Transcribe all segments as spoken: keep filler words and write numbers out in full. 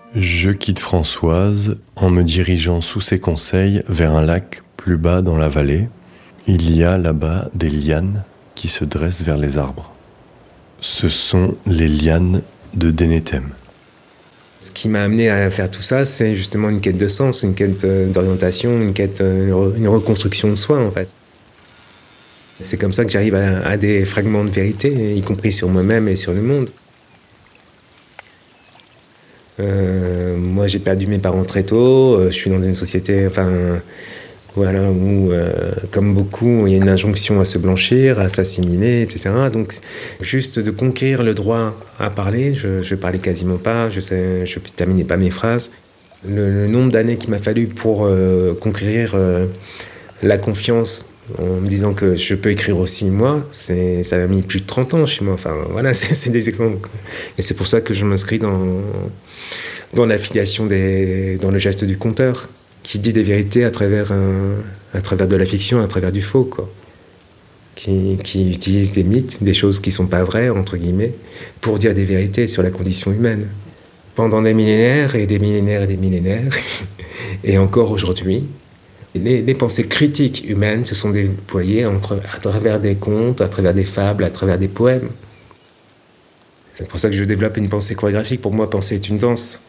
Je quitte Françoise en me dirigeant sous ses conseils vers un lac plus bas dans la vallée. Il y a là-bas des lianes qui se dressent vers les arbres. Ce sont les lianes de Denethème. Ce qui m'a amené à faire tout ça, c'est justement une quête de sens, une quête d'orientation, une quête, une reconstruction de soi en fait. C'est comme ça que j'arrive à, à des fragments de vérité, y compris sur moi-même et sur le monde. Euh, moi, j'ai perdu mes parents très tôt. Je suis dans une société, enfin, voilà, où, euh, comme beaucoup, il y a une injonction à se blanchir, à s'assimiler, et cetera. Donc, juste de conquérir le droit à parler, je ne parlais quasiment pas, je ne je terminais pas mes phrases. Le, le nombre d'années qu'il m'a fallu pour euh, conquérir euh, la confiance, en me disant que je peux écrire aussi moi, c'est, ça a mis plus de trente ans chez moi. Enfin, voilà, c'est, c'est des exemples. Et c'est pour ça que je m'inscris dans, dans l'affiliation, des, dans le geste du conteur, qui dit des vérités à travers, un, à travers de la fiction, à travers du faux, quoi. Qui, qui utilise des mythes, des choses qui ne sont pas vraies, entre guillemets, pour dire des vérités sur la condition humaine. Pendant des millénaires et des millénaires et des millénaires, et encore aujourd'hui, Les, les pensées critiques humaines se sont déployées entre, à travers des contes, à travers des fables, à travers des poèmes. C'est pour ça que je développe une pensée chorégraphique. Pour moi, penser est une danse.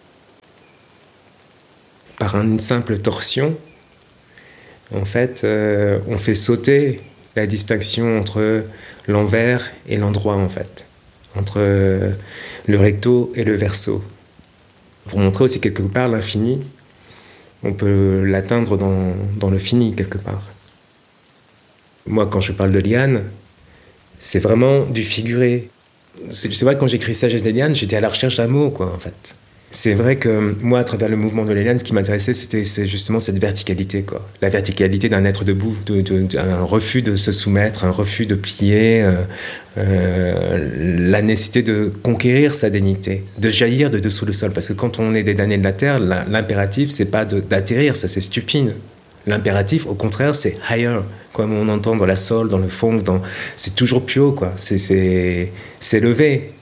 Par une simple torsion, en fait, euh, on fait sauter la distinction entre l'envers et l'endroit, en fait. Entre euh, le recto et le verso. Pour montrer aussi quelque part l'infini, on peut l'atteindre dans, dans le fini, quelque part. Moi, quand je parle de liane, c'est vraiment du figuré. C'est, c'est vrai que quand j'écris Sagesse des lianes, j'étais à la recherche d'un mot, quoi, en fait. C'est vrai que moi, à travers le mouvement de les lianes, ce qui m'intéressait, c'était c'est justement cette verticalité, quoi. La verticalité d'un être debout, de, de, de, un refus de se soumettre, un refus de plier, euh, euh, la nécessité de conquérir sa dignité, de jaillir de dessous le sol. Parce que quand on est des damnés de la terre, l'impératif, c'est pas de, d'atterrir, ça c'est stupide. L'impératif, au contraire, c'est higher, comme on entend dans la soul, dans le funk, dans... c'est toujours plus haut, quoi. C'est, c'est, c'est levé.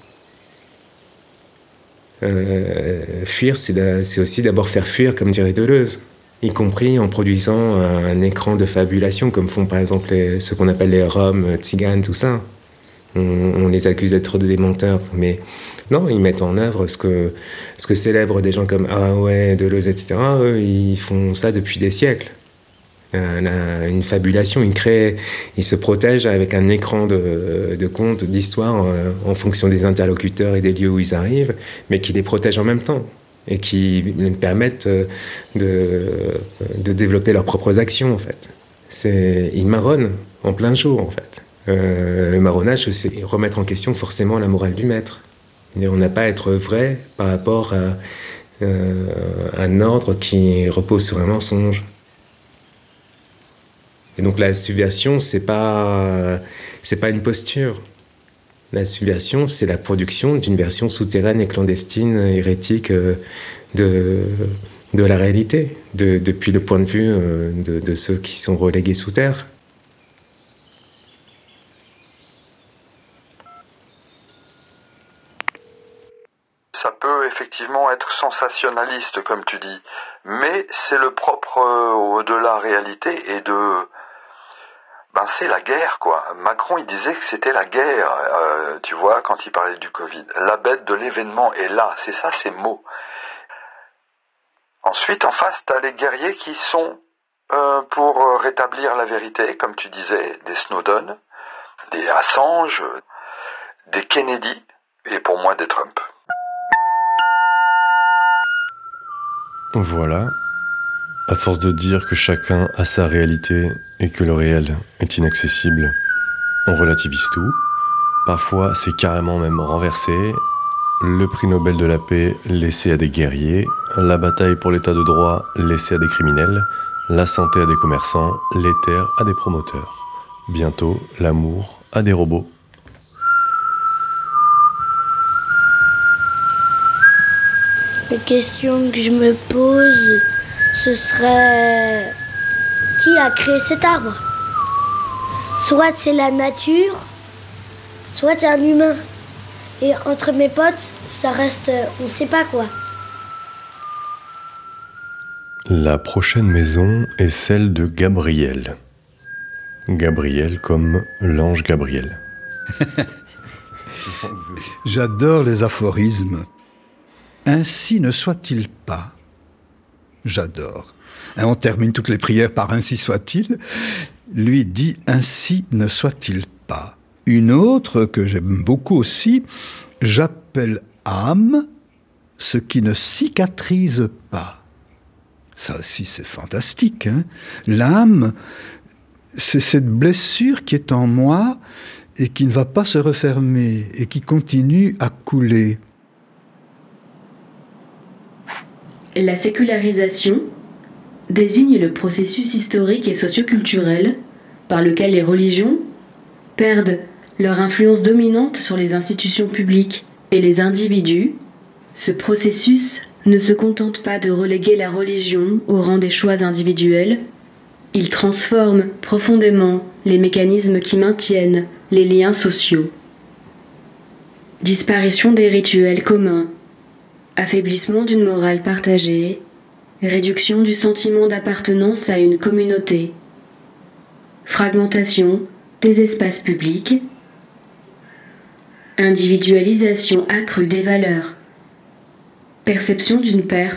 Euh, fuir, c'est, da, c'est aussi d'abord faire fuir, comme dirait Deleuze, y compris en produisant un, un écran de fabulation, comme font par exemple les, ce qu'on appelle les Roms, tziganes, tout ça. On, on les accuse d'être des menteurs, mais non, ils mettent en œuvre ce que, ce que célèbrent des gens comme Araway, Deleuze, et cetera. Eux, ils font ça depuis des siècles. Euh, une fabulation, ils créent, ils se protègent avec un écran de, de contes, d'histoires euh, en fonction des interlocuteurs et des lieux où ils arrivent, mais qui les protègent en même temps et qui leur permettent de, de développer leurs propres actions en fait. C'est, ils marronnent en plein jour en fait. Euh, le marronnage, c'est remettre en question forcément la morale du maître. Et on n'a pas à être vrai par rapport à euh, un ordre qui repose sur un mensonge. Et donc la subversion, c'est pas, c'est pas une posture. La subversion, c'est la production d'une version souterraine et clandestine, hérétique de, de la réalité, de, depuis le point de vue de, de ceux qui sont relégués sous terre. Ça peut effectivement être sensationnaliste, comme tu dis, mais c'est le propre de la réalité et de... Ben c'est la guerre, quoi. Macron, il disait que c'était la guerre, euh, tu vois, quand il parlait du Covid. La bête de l'événement est là, c'est ça, ces mots. Ensuite, en face, t'as les guerriers qui sont euh, pour rétablir la vérité, comme tu disais, des Snowden, des Assange, des Kennedy, et pour moi, des Trump. Voilà. À force de dire que chacun a sa réalité et que le réel est inaccessible, on relativise tout. Parfois, c'est carrément même renversé. Le prix Nobel de la paix laissé à des guerriers, la bataille pour l'état de droit laissée à des criminels, la santé à des commerçants, les terres à des promoteurs. Bientôt, l'amour à des robots. La question que je me pose, ce serait... Qui a créé cet arbre ? Soit c'est la nature, soit c'est un humain. Et entre mes potes, ça reste... On ne sait pas quoi. La prochaine maison est celle de Gabriel. Gabriel comme l'ange Gabriel. J'adore les aphorismes. Ainsi ne soit-il pas. J'adore. Et on termine toutes les prières par ainsi soit-il. Lui dit ainsi ne soit-il pas. Une autre que j'aime beaucoup aussi, j'appelle âme ce qui ne cicatrise pas. Ça aussi c'est fantastique, hein. L'âme, c'est cette blessure qui est en moi et qui ne va pas se refermer et qui continue à couler. La sécularisation désigne le processus historique et socio-culturel par lequel les religions perdent leur influence dominante sur les institutions publiques et les individus. Ce processus ne se contente pas de reléguer la religion au rang des choix individuels, il transforme profondément les mécanismes qui maintiennent les liens sociaux. Disparition des rituels communs, affaiblissement d'une morale partagée, réduction du sentiment d'appartenance à une communauté, fragmentation des espaces publics, individualisation accrue des valeurs, perception d'une perte